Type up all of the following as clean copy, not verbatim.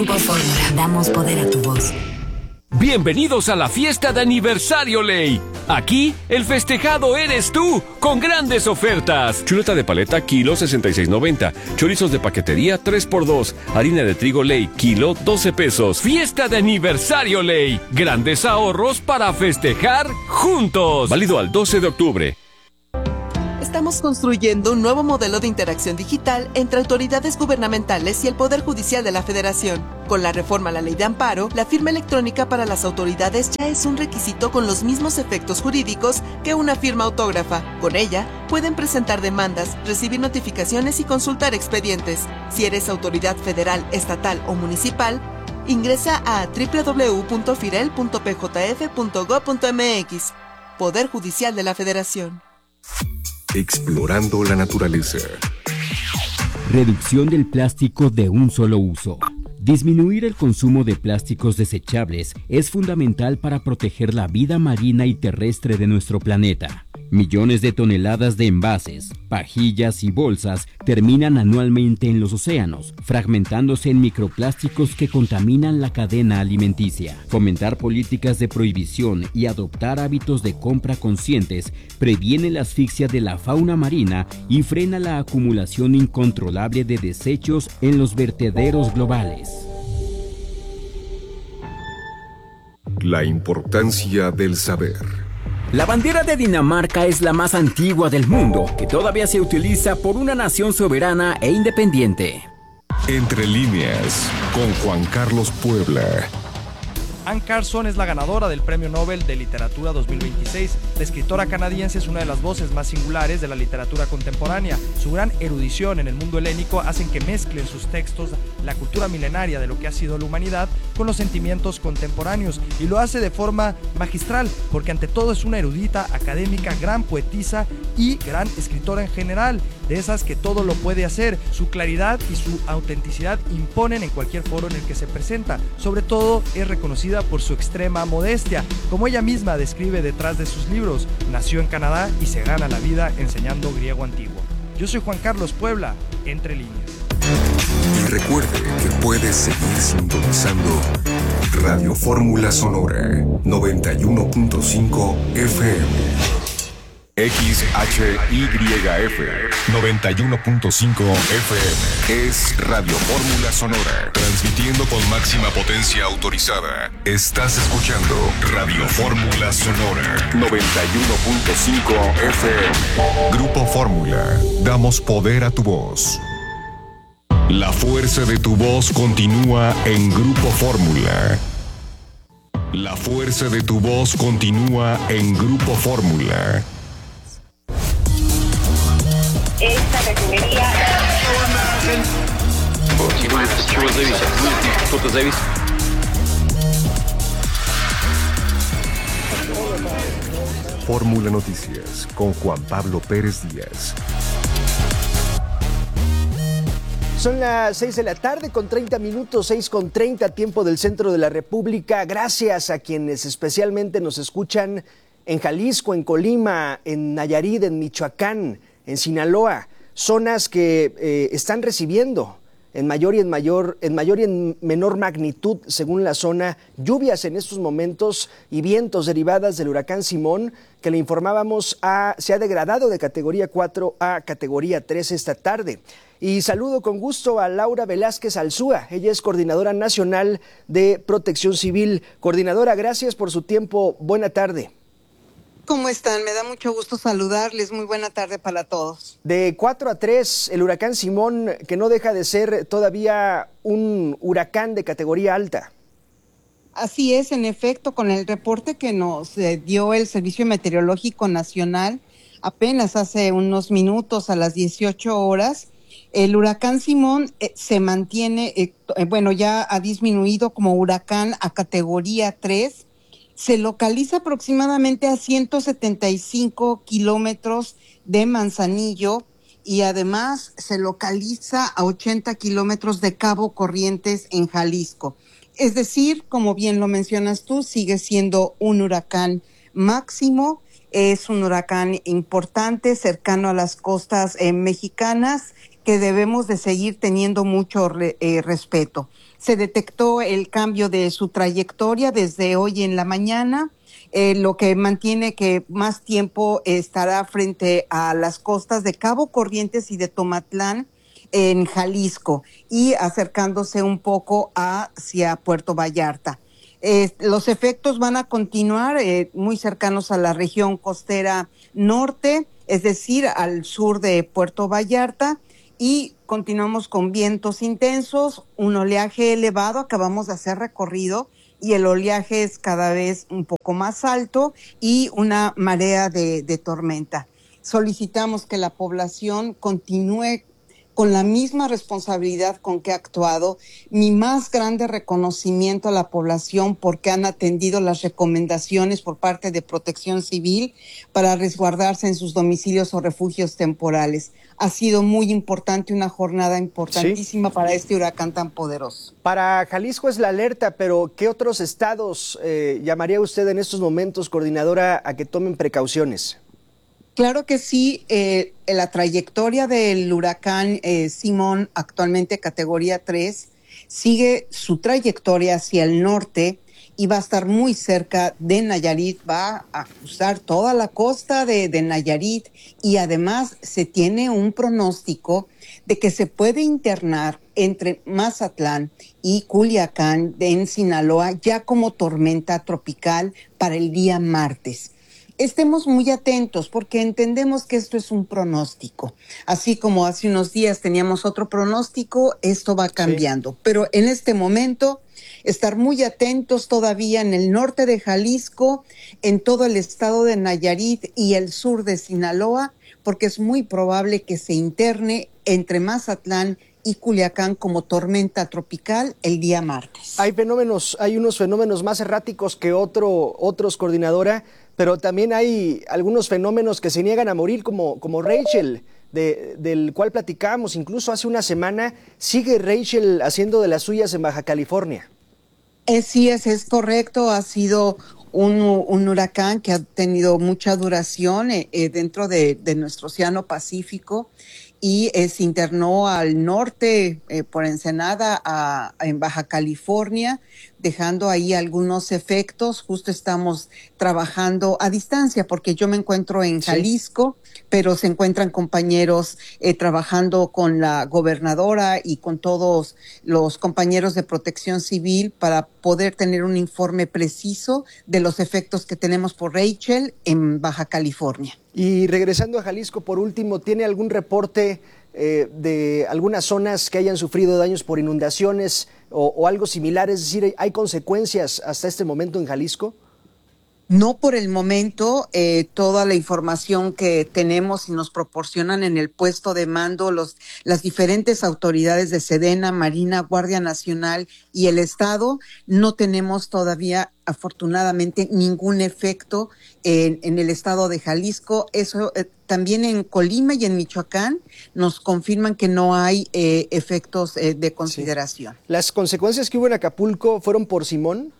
Grupo Fórmula. Damos poder a tu voz. Bienvenidos a la fiesta de aniversario Ley. Aquí, el festejado eres tú, con grandes ofertas. Chuleta de paleta, kilo 66.90. Chorizos de paquetería, 3x2. Harina de trigo Ley, kilo 12 pesos. Fiesta de aniversario Ley. Grandes ahorros para festejar juntos. Válido al 12 de octubre. Estamos construyendo un nuevo modelo de interacción digital entre autoridades gubernamentales y el Poder Judicial de la Federación. Con la reforma a la Ley de Amparo, la firma electrónica para las autoridades ya es un requisito con los mismos efectos jurídicos que una firma autógrafa. Con ella, pueden presentar demandas, recibir notificaciones y consultar expedientes. Si eres autoridad federal, estatal o municipal, ingresa a www.firel.pjf.gov.mx. Poder Judicial de la Federación. Explorando la naturaleza. Reducción del plástico de un solo uso. Disminuir el consumo de plásticos desechables es fundamental para proteger la vida marina y terrestre de nuestro planeta. Millones de toneladas de envases, pajillas y bolsas terminan anualmente en los océanos, fragmentándose en microplásticos que contaminan la cadena alimenticia. Fomentar políticas de prohibición y adoptar hábitos de compra conscientes previene la asfixia de la fauna marina y frena la acumulación incontrolable de desechos en los vertederos globales. La importancia del saber. La bandera de Dinamarca es la más antigua del mundo, que todavía se utiliza por una nación soberana e independiente. Entre líneas, con Juan Carlos Puebla. Anne Carson es la ganadora del Premio Nobel de Literatura 2026. La escritora canadiense es una de las voces más singulares de la literatura contemporánea. Su gran erudición en el mundo helénico hacen que mezclen sus textos la cultura milenaria de lo que ha sido la humanidad con los sentimientos contemporáneos, y lo hace de forma magistral, porque ante todo es una erudita, académica, gran poetisa y gran escritora en general, de esas que todo lo puede hacer. Su claridad y su autenticidad imponen en cualquier foro en el que se presenta. Sobre todo es reconocida por su extrema modestia, como ella misma describe detrás de sus libros. Nació en Canadá y se gana la vida enseñando griego antiguo. Yo soy Juan Carlos Puebla, Entre Líneas. Y recuerde que puede seguir sintonizando Radio Fórmula Sonora 91.5 FM. XHYF 91.5 FM es Radio Fórmula Sonora, transmitiendo con máxima potencia autorizada. Estás escuchando Radio Fórmula Sonora 91.5 FM. Grupo Fórmula, damos poder a tu voz. La fuerza de tu voz continúa en Grupo Fórmula. La fuerza de tu voz continúa en Grupo Fórmula. Esta refinería. Fórmula Noticias con Juan Pablo Pérez Díaz. Son las 6 de la tarde con 30 minutos, 6:30 tiempo del centro de la República. Gracias a quienes especialmente nos escuchan en Jalisco, en Colima, en Nayarit, en Michoacán, en Sinaloa, zonas que están recibiendo en mayor y en menor magnitud, según la zona, lluvias en estos momentos y vientos derivadas del huracán Simón, que le informábamos se ha degradado de categoría 4 a categoría 3 esta tarde. Y saludo con gusto a Laura Velázquez Alzúa, ella es Coordinadora Nacional de Protección Civil. Coordinadora, gracias por su tiempo, buena tarde. ¿Cómo están? Me da mucho gusto saludarles. Muy buena tarde para todos. De 4 a 3, el huracán Simón, que no deja de ser todavía un huracán de categoría alta. Así es, en efecto, con el reporte que nos dio el Servicio Meteorológico Nacional apenas hace unos minutos, a las 18 horas, el huracán Simón se mantiene, ya ha disminuido como huracán a categoría 3. Se localiza aproximadamente a 175 kilómetros de Manzanillo y además se localiza a 80 kilómetros de Cabo Corrientes en Jalisco. Es decir, como bien lo mencionas tú, sigue siendo un huracán máximo, es un huracán importante, cercano a las costas mexicanas, que debemos de seguir teniendo mucho respeto. Se detectó el cambio de su trayectoria desde hoy en la mañana, lo que mantiene que más tiempo estará frente a las costas de Cabo Corrientes y de Tomatlán en Jalisco y acercándose un poco hacia Puerto Vallarta. Los efectos van a continuar muy cercanos a la región costera norte, es decir, al sur de Puerto Vallarta, y continuamos con vientos intensos, un oleaje elevado, acabamos de hacer recorrido y el oleaje es cada vez un poco más alto y una marea de tormenta. Solicitamos que la población continúe con la misma responsabilidad con que ha actuado. Mi más grande reconocimiento a la población porque han atendido las recomendaciones por parte de Protección Civil para resguardarse en sus domicilios o refugios temporales. Ha sido muy importante, una jornada importantísima para este huracán tan poderoso. Para Jalisco es la alerta, pero ¿qué otros estados llamaría usted en estos momentos, coordinadora, a que tomen precauciones? Claro que sí, la trayectoria del huracán Simón, actualmente categoría 3, sigue su trayectoria hacia el norte y va a estar muy cerca de Nayarit, va a cruzar toda la costa de Nayarit y además se tiene un pronóstico de que se puede internar entre Mazatlán y Culiacán en Sinaloa ya como tormenta tropical para el día martes. Estemos muy atentos porque entendemos que esto es un pronóstico. Así como hace unos días teníamos otro pronóstico, esto va cambiando. Sí. Pero en este momento, estar muy atentos todavía en el norte de Jalisco, en todo el estado de Nayarit y el sur de Sinaloa, porque es muy probable que se interne entre Mazatlán y Culiacán como tormenta tropical el día martes. Hay unos fenómenos más erráticos que otros, coordinadora, pero también hay algunos fenómenos que se niegan a morir, como Rachel, del cual platicábamos incluso hace una semana. Sigue Rachel haciendo de las suyas en Baja California. Sí, es correcto. Ha sido un huracán que ha tenido mucha duración dentro de nuestro Océano Pacífico y se internó al norte por Ensenada en Baja California, dejando ahí algunos efectos. Justo estamos trabajando a distancia porque yo me encuentro en Jalisco, pero se encuentran compañeros trabajando con la gobernadora y con todos los compañeros de Protección Civil para poder tener un informe preciso de los efectos que tenemos por Rachel en Baja California. Y regresando a Jalisco, por último, ¿tiene algún reporte de algunas zonas que hayan sufrido daños por inundaciones o algo similar? Es decir, ¿hay consecuencias hasta este momento en Jalisco? No por el momento. Toda la información que tenemos y nos proporcionan en el puesto de mando las diferentes autoridades de Sedena, Marina, Guardia Nacional y el Estado, no tenemos todavía afortunadamente ningún efecto en el estado de Jalisco. Eso también en Colima y en Michoacán nos confirman que no hay efectos de consideración. Sí. ¿Las consecuencias que hubo en Acapulco fueron por Simón?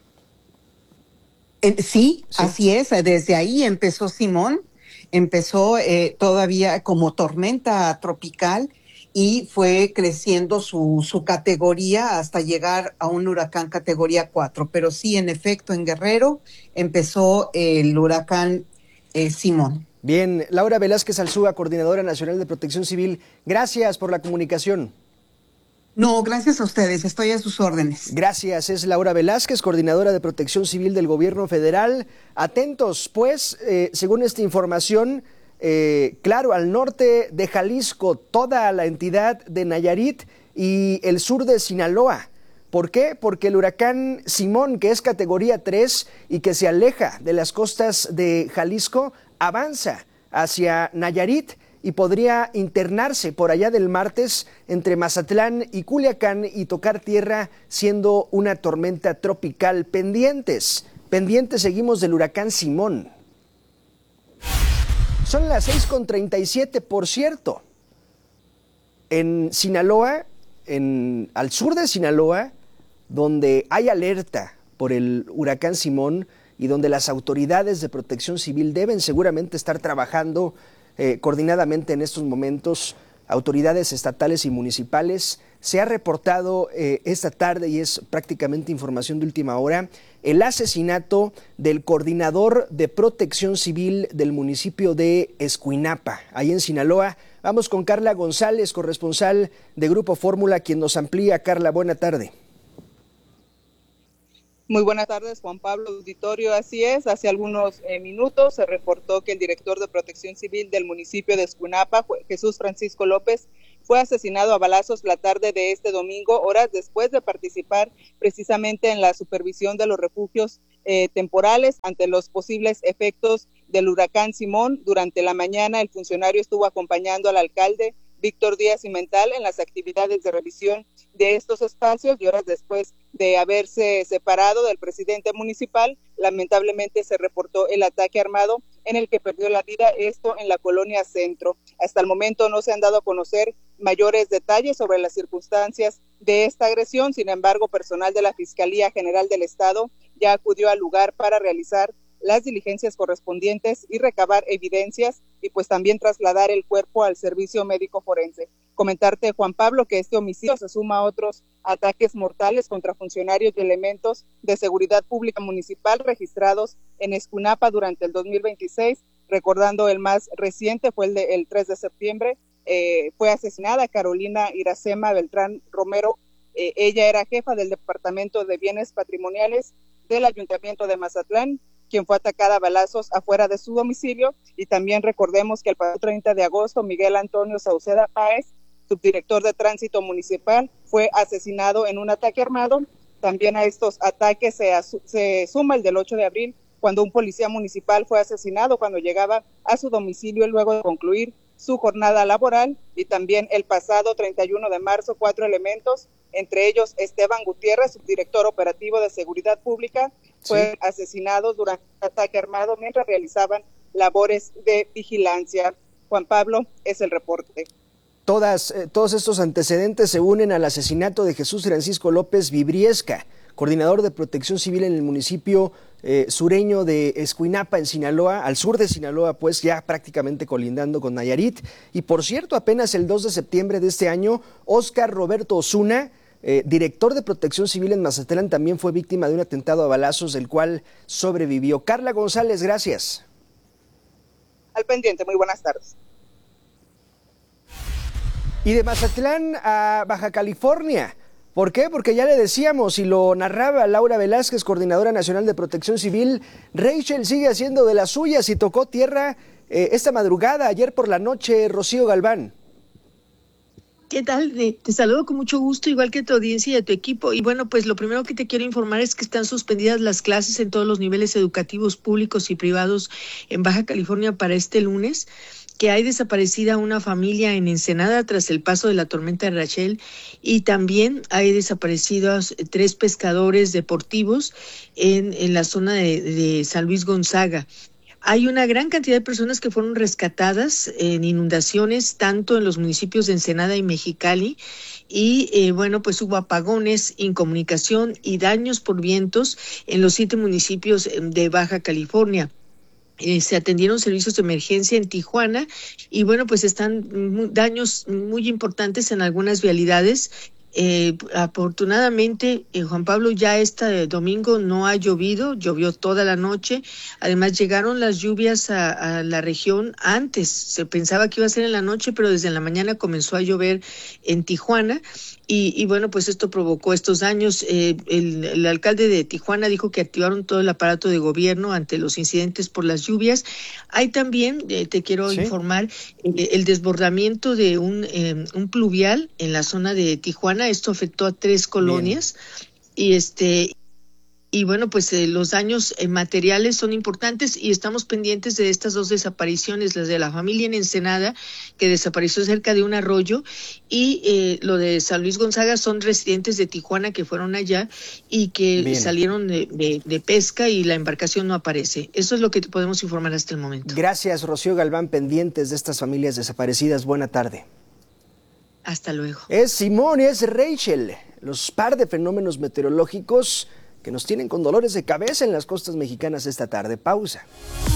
Sí, así es. Desde ahí empezó Simón, empezó todavía como tormenta tropical y fue creciendo su categoría hasta llegar a un huracán categoría 4. Pero sí, en efecto, en Guerrero empezó el huracán Simón. Bien, Laura Velázquez Alzúa, Coordinadora Nacional de Protección Civil, gracias por la comunicación. No, gracias a ustedes, estoy a sus órdenes. Gracias, es Laura Velázquez, Coordinadora de Protección Civil del Gobierno Federal. Atentos, pues, según esta información, claro, al norte de Jalisco, toda la entidad de Nayarit y el sur de Sinaloa. ¿Por qué? Porque el huracán Simón, que es categoría 3 y que se aleja de las costas de Jalisco, avanza hacia Nayarit y podría internarse por allá del martes entre Mazatlán y Culiacán y tocar tierra siendo una tormenta tropical. Pendientes seguimos del huracán Simón. Son las 6:37, por cierto. En Sinaloa, al sur de Sinaloa, donde hay alerta por el huracán Simón y donde las autoridades de Protección Civil deben seguramente estar trabajando coordinadamente en estos momentos, autoridades estatales y municipales. Se ha reportado esta tarde, y es prácticamente información de última hora, el asesinato del coordinador de Protección Civil del municipio de Escuinapa, ahí en Sinaloa. Vamos con Carla González, corresponsal de Grupo Fórmula, quien nos amplía. Carla, buena tarde. Muy buenas tardes, Juan Pablo, auditorio. Así es, hace algunos minutos se reportó que el director de Protección Civil del municipio de Escuinapa, Jesús Francisco López, fue asesinado a balazos la tarde de este domingo, horas después de participar precisamente en la supervisión de los refugios temporales ante los posibles efectos del huracán Simón. Durante la mañana, el funcionario estuvo acompañando al alcalde Víctor Díaz Cimental en las actividades de revisión de estos espacios, y horas después de haberse separado del presidente municipal, lamentablemente se reportó el ataque armado en el que perdió la vida, esto en la colonia Centro. Hasta el momento no se han dado a conocer mayores detalles sobre las circunstancias de esta agresión. Sin embargo, personal de la Fiscalía General del Estado ya acudió al lugar para realizar las diligencias correspondientes y recabar evidencias, y pues también trasladar el cuerpo al servicio médico forense. Comentarte, Juan Pablo, que este homicidio se suma a otros ataques mortales contra funcionarios y elementos de seguridad pública municipal registrados en Escuinapa durante el 2026, recordando el más reciente fue el 3 de septiembre, fue asesinada Carolina Iracema Beltrán Romero. Ella era jefa del Departamento de Bienes Patrimoniales del Ayuntamiento de Mazatlán, quien fue atacada a balazos afuera de su domicilio. Y también recordemos que el pasado 30 de agosto, Miguel Antonio Sauceda Páez, subdirector de Tránsito Municipal, fue asesinado en un ataque armado. También a estos ataques se suma el del 8 de abril, cuando un policía municipal fue asesinado cuando llegaba a su domicilio luego de concluir su jornada laboral. Y también el pasado 31 de marzo, 4 elementos, entre ellos Esteban Gutiérrez, subdirector operativo de Seguridad Pública, fueron asesinados durante un ataque armado mientras realizaban labores de vigilancia. Juan Pablo, es el reporte. Todos estos antecedentes se unen al asesinato de Jesús Francisco López Vibriesca, coordinador de Protección Civil en el municipio sureño de Escuinapa, en Sinaloa, al sur de Sinaloa, pues ya prácticamente colindando con Nayarit. Y por cierto, apenas el 2 de septiembre de este año, Óscar Roberto Osuna, director de Protección Civil en Mazatlán, también fue víctima de un atentado a balazos del cual sobrevivió. Carla González, gracias. Al pendiente, muy buenas tardes. Y de Mazatlán a Baja California. ¿Por qué? Porque ya le decíamos, y lo narraba Laura Velázquez, coordinadora nacional de Protección Civil, Rachel sigue haciendo de las suyas y tocó tierra esta madrugada, ayer por la noche. Rocío Galván. ¿Qué tal? Te saludo con mucho gusto, igual que a tu audiencia y a tu equipo. Y bueno, pues lo primero que te quiero informar es que están suspendidas las clases en todos los niveles educativos públicos y privados en Baja California para este lunes, que hay desaparecida una familia en Ensenada tras el paso de la tormenta Rachel, y también hay desaparecidos 3 pescadores deportivos en la zona de San Luis Gonzaga. Hay una gran cantidad de personas que fueron rescatadas en inundaciones, tanto en los municipios de Ensenada y Mexicali, y bueno, pues hubo apagones, incomunicación y daños por vientos en los 7 municipios de Baja California. Se atendieron servicios de emergencia en Tijuana y bueno, pues están daños muy importantes en algunas vialidades. Afortunadamente, Juan Pablo, ya este domingo no ha llovido, llovió toda la noche. Además, llegaron las lluvias a la región antes. Se pensaba que iba a ser en la noche, pero desde la mañana comenzó a llover en Tijuana. Y bueno, pues esto provocó estos daños. El alcalde de Tijuana dijo que activaron todo el aparato de gobierno ante los incidentes por las lluvias. Hay también, te quiero informar, el desbordamiento de un pluvial en la zona de Tijuana. Esto afectó a 3 colonias. Bien. Y bueno, pues los daños materiales son importantes y estamos pendientes de estas 2 desapariciones, las de la familia en Ensenada, que desapareció cerca de un arroyo, y lo de San Luis Gonzaga son residentes de Tijuana que fueron allá y que salieron de pesca y la embarcación no aparece. Eso es lo que te podemos informar hasta el momento. Gracias, Rocío Galván, pendientes de estas familias desaparecidas. Buena tarde. Hasta luego. Es Simón y es Rachel, los par de fenómenos meteorológicos que nos tienen con dolores de cabeza en las costas mexicanas esta tarde. Pausa.